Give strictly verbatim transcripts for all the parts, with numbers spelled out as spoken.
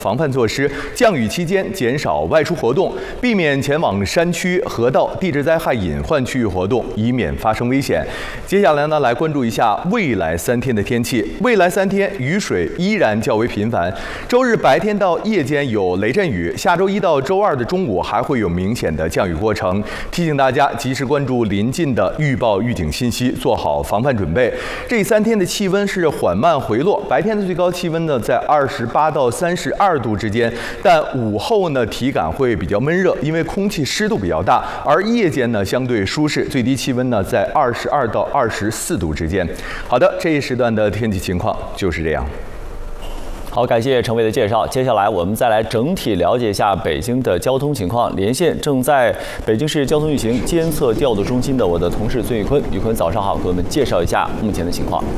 防范措施，降雨期间减少外出活动，避免前往山区、河道、地质灾害隐患区域活动，以免发生危险。接下来呢，来关注一下未来三天的天气。未来三天雨水依然较为频繁，周日白天到夜间有雷阵雨，下周一到周二的中午还会有明显的降雨过程。提醒大家及时关注临近的预报预警信息，做好防范准备。这三天的气温是缓慢回落，白天的最高气温呢在二十八到三十二度之间，但午后呢体感会比较闷热，因为空气湿度比较大，而夜间呢相对舒适，最低气温呢在二十二到二十四度之间。好的，这一时段的天气情况就是这样。 好，感谢陈伟的介绍。接下来我们再来整体了解一下北京的交通情况。连线正在北京市交通运行监测调度中心的我的同事孙宇坤，宇坤早上好，给我们介绍一下目前的情况。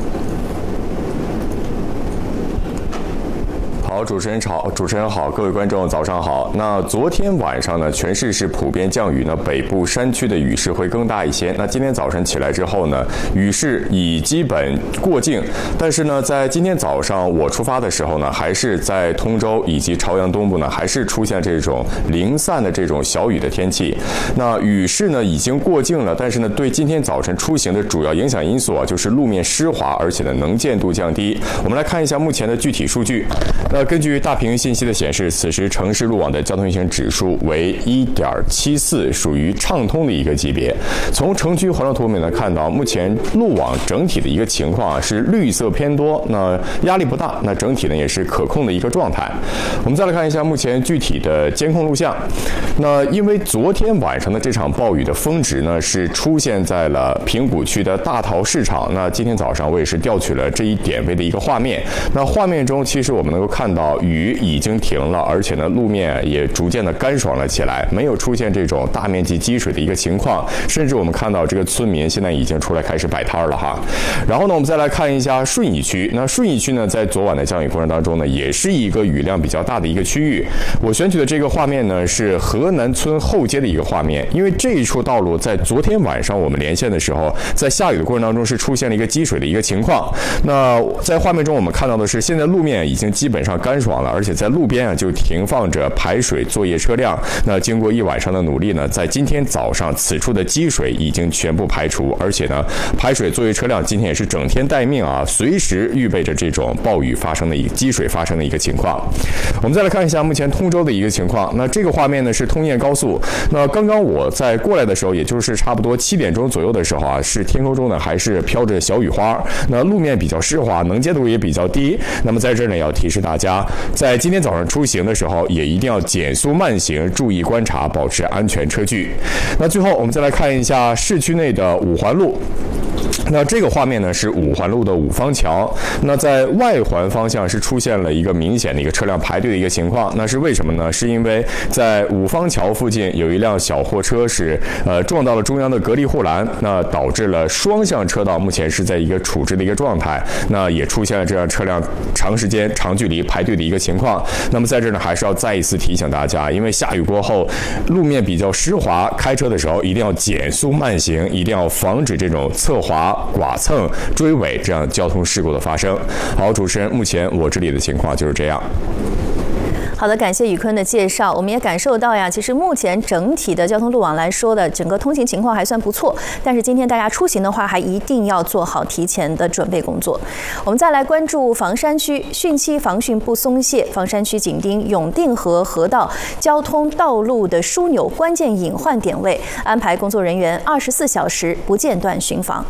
好，主持人好，主持人好，各位观众早上好。那昨天晚上呢，全市是普遍降雨呢，北部山区的雨势会更大一些。那今天早晨起来之后呢，雨势已基本过境，但是呢，在今天早上我出发的时候呢，还是在通州以及朝阳东部呢，还是出现这种零散的这种小雨的天气。那雨势呢已经过境了，但是呢，对今天早晨出行的主要影响因素啊，就是路面湿滑，而且呢能见度降低。我们来看一下目前的具体数据。那根据大屏信息的显示，此时城市路网的交通运行指数为 一点七四， 属于畅通的一个级别。从城区环状图里面呢看到，目前路网整体的一个情况啊是绿色偏多，那压力不大，那整体呢也是可控的一个状态。我们再来看一下目前具体的监控录像。那因为昨天晚上的这场暴雨的峰值呢是出现在了平谷区的大陶市场，那今天早上我也是调取了这一点位的一个画面。那画面中其实我们能够看到雨已经停了，而且呢路面也逐渐的干爽了起来，没有出现这种大面积积水的一个情况，甚至我们看到这个村民现在已经出来开始摆摊了哈。然后呢我们再来看一下顺义区，那顺义区呢在昨晚的降雨过程当中呢，也是一个雨量比较大的一个区域。我选取的这个画面呢是河南村后街的一个画面，因为这一处道路在昨天晚上我们连线的时候，在下雨的过程当中是出现了一个积水的一个情况。那在画面中我们看到的是，现在路面已经基本上干爽了，而且在路边啊就停放着排水作业车辆。那经过一晚上的努力呢，在今天早上此处的积水已经全部排除，而且呢排水作业车辆今天也是整天待命啊，随时预备着这种暴雨发生的一个积水发生的一个情况。我们再来看一下目前通州的一个情况。那这个画面呢是通燕高速。那刚刚我在过来的时候，也就是差不多七点钟左右的时候啊，是天空中呢还是飘着小雨花，那路面比较湿滑，能见度也比较低。那么在这儿呢要提示大家，在今天早上出行的时候也一定要减速慢行，注意观察，保持安全车距。那最后我们再来看一下市区内的五环路。那这个画面呢是五环路的五方桥，那在外环方向是出现了一个明显的一个车辆排队的一个情况。那是为什么呢？是因为在五方桥附近有一辆小货车是呃撞到了中央的隔离护栏，那导致了双向车道目前是在一个处置的一个状态，那也出现了这样车辆长时间长距离排队的一个情况。那么在这呢还是要再一次提醒大家，因为下雨过后路面比较湿滑，开车的时候一定要减速慢行，一定要防止这种侧滑、剐蹭、追尾这样交通事故的发生。好，主持人，目前我这里的情况就是这样。 好的，感谢宇坤的介绍。我们也感受到呀，其实目前整体的交通路网来说的整个通行情况还算不错，但是今天大家出行的话，还一定要做好提前的准备工作。我们再来关注房山区，汛期防汛不松懈，房山区紧盯永定河河道交通道路的枢纽关键隐患点位，安排工作人员二十四小时不间断巡防。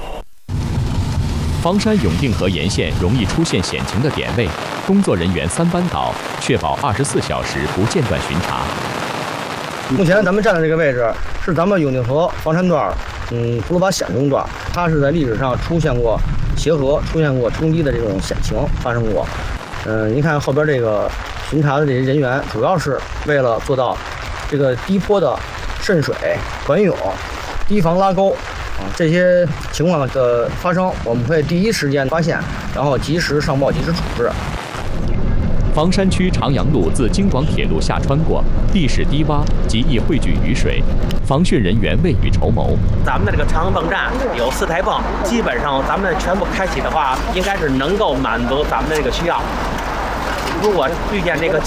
房山永定河沿线容易出现险情的点位，工作人员三班倒，确保二十四小时不间断巡查。 目前咱们站的这个位置是咱们永定河房山段，嗯，葫芦把险中段，它是在历史上出现过协和、出现过冲击的这种险情发生过。嗯、呃，您看后边这个巡查的这些人员，主要是为了做到这个低坡的渗水、管涌、堤防拉沟。啊，这些情况的发生，我们会第一时间发现，然后及时上报、及时处置。 房山区长阳路自京广铁路下穿过，地势低洼，极易汇聚雨水。防汛人员未雨绸缪。 咱们的这个长阳泵站有四台泵，基本上咱们全部开启的话，应该是能够满足咱们的这个需要。如果遇见这个